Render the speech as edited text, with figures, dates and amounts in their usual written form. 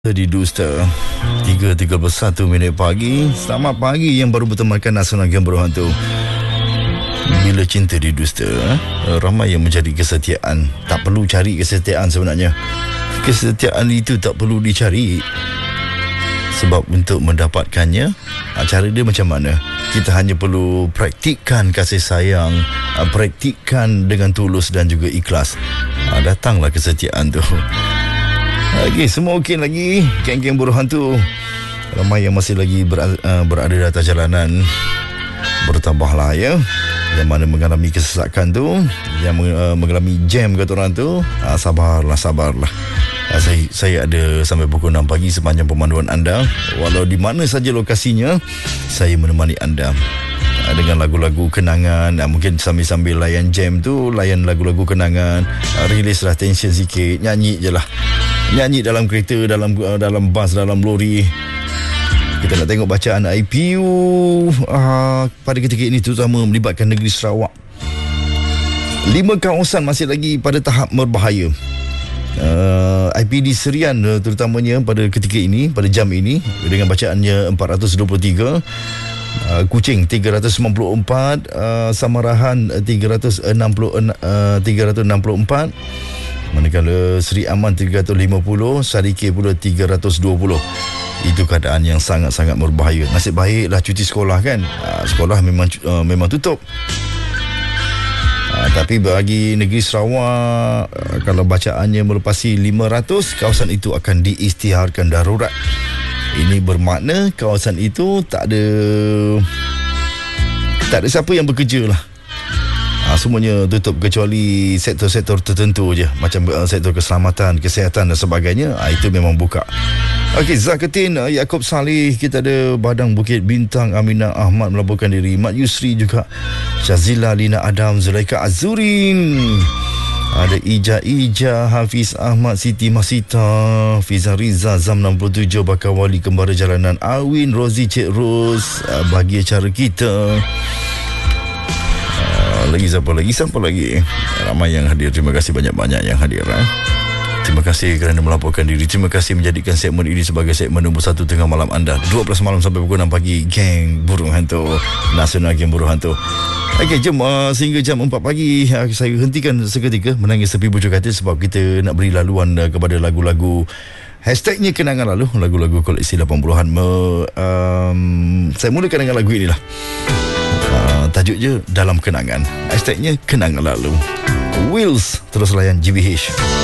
Di Dusta 3.31 minit pagi. Selamat pagi yang baru bertemankan Nasional Game Berhantu. Bila cinta di Dusta, ramai yang mencari kesetiaan. Tak perlu cari kesetiaan sebenarnya. Kesetiaan itu tak perlu dicari, sebab untuk mendapatkannya, cara dia macam mana? Kita hanya perlu praktikkan kasih sayang, praktikkan dengan tulus dan juga ikhlas. Datanglah kesetiaan tu. Okey, semua okey lagi. Geng-geng buruh hantu, ramai yang masih lagi berada di atas jalanan. Bertambahlah ya, yang mana mengalami kesesakan tu, yang mengalami jam kata orang tu. Sabarlah. Saya ada sampai pukul 6 pagi sepanjang pemanduan anda. Walau di mana saja lokasinya, saya menemani anda dengan lagu-lagu kenangan. Mungkin sambil layan jam tu, layan lagu-lagu kenangan, rilislah tension sikit, nyanyi je lah. Nyanyi dalam kereta, dalam bas, dalam lori. Kita nak tengok bacaan IPU pada ketika ini, terutama melibatkan negeri Sarawak. 5 kawasan masih lagi pada tahap berbahaya. IPD Serian terutamanya pada ketika ini, pada jam ini, dengan bacaannya 423. Kuching 394, Samarahan 364, manakala Seri Aman 350, Sarike pula 320. Itu keadaan yang sangat-sangat berbahaya. Nasib baiklah cuti sekolah kan. Sekolah memang tutup. Tapi bagi negeri Sarawak, kalau bacaannya melepasi 500, kawasan itu akan diisytiharkan darurat. Ini bermakna kawasan itu tak ada siapa yang bekerja lah. Semuanya tutup kecuali sektor-sektor tertentu je, macam sektor keselamatan, kesihatan dan sebagainya. Itu memang buka. Okey, Zaketin, Yaakob Saleh, kita ada Badang Bukit Bintang, Aminah Ahmad melaporkan diri, Mat Yusri juga, Syazila Lina Adam, Zulaika Azurin, ada Ija, Hafiz Ahmad, Siti Masita, Fiza Riza, Zam 67, Bakar Wali Kembara Jalanan, Awin, Rozi, Cik Ros, bagi acara kita. Siapa lagi? Ramai yang hadir. Terima kasih banyak-banyak yang hadir. Terima kasih kerana melaporkan diri. Terima kasih menjadikan segmen ini sebagai segmen nombor 1 tengah malam anda. 12 malam sampai pukul 6 pagi. Geng Burung Hantu, Nasional Geng Burung Hantu. Okey, jom sehingga jam 4 pagi saya hentikan seketika menangis tepi bujur katil, sebab kita nak beri laluan kepada lagu-lagu hashtagnya kenangan lalu, lagu-lagu koleksi 80-an. Saya mulakan dengan lagu inilah. Tajuk je Dalam Kenangan. Hashtagnya kenangan lalu. Wills, terus layan GBH.